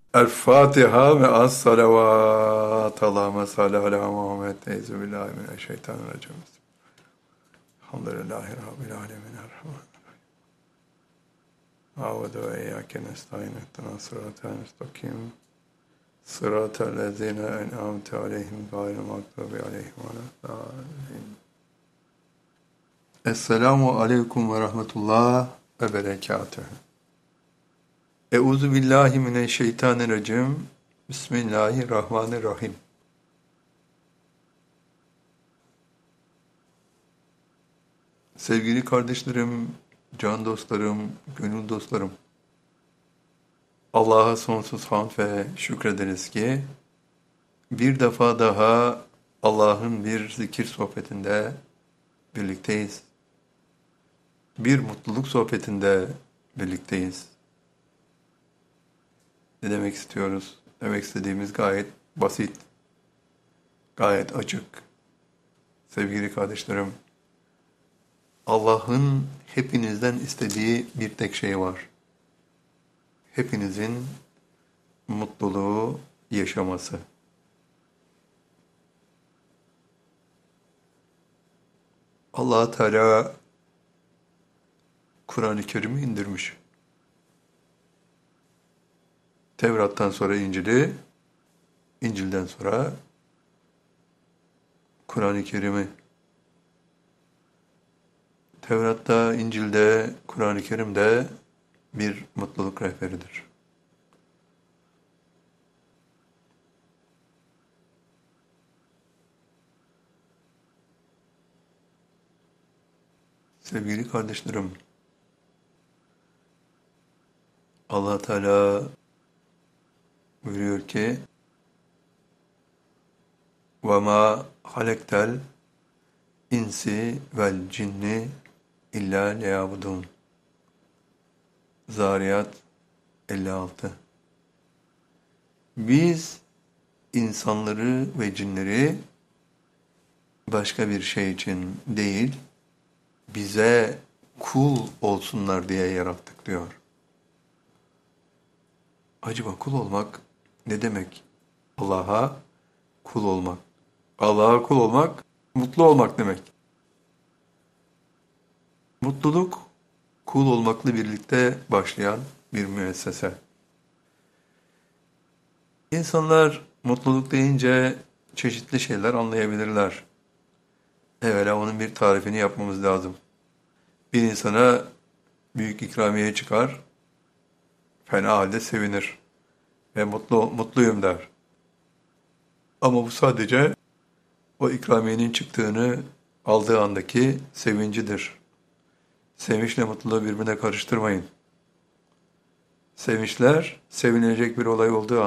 El Fatiha ve az salavat. Allahümme salli ala Muhammed. Euzubillahimineşşeytanirracim. Elhamdülillahi Rabbil alemin. A'udu ve iyyake nestaîn. İhdinas sıratal müstakim. Sıratal lezîne en'amte aleyhim gayril mağdûbi aleyhim veleddâllîn. Esselamu aleyküm ve rahmetullah ve berekatühü. Euzubillahimineşşeytanirracim. Bismillahirrahmanirrahim. Sevgili kardeşlerim, can dostlarım, gönül dostlarım. Allah'a sonsuz hamd ve şükrederiz ki bir defa daha Allah'ın bir zikir sohbetinde birlikteyiz. Bir mutluluk sohbetinde birlikteyiz. Ne demek istiyoruz? Demek istediğimiz gayet basit, gayet açık. Sevgili kardeşlerim, Allah'ın hepinizden istediği bir tek şey var. Hepinizin mutluluğu yaşaması. Allah Teala Kur'an-ı Kerim'i indirmiş. Tevrat'tan sonra İncil'i, İncil'den sonra Kur'an-ı Kerim'i. Tevrat'ta, İncil'de, Kur'an-ı Kerim'de bir mutluluk rehberidir. Sevgili kardeşlerim, Allah Teala buyuruyor ki وَمَا خَلَقْتَ الْاِنْسِ وَالْجِنِّ اِلَّا لِيَعْبُدُونَ. Zariyat 56. Biz insanları ve cinleri başka bir şey için değil, bize kul olsunlar diye yarattık diyor. Acaba kul olmak ne demek? Allah'a kul olmak. Allah'a kul olmak, mutlu olmak demek. Mutluluk, kul olmakla birlikte başlayan bir müessese. İnsanlar mutluluk deyince çeşitli şeyler anlayabilirler. Evvela onun bir tarifini yapmamız lazım. Bir insana büyük ikramiye çıkar, fena halde sevinir ve mutluyum der. Ama bu sadece o ikramiyenin çıktığını aldığı andaki sevincidir. Sevinçle mutluluğu birbirine karıştırmayın. Sevinçler, sevinilecek bir olay olduğu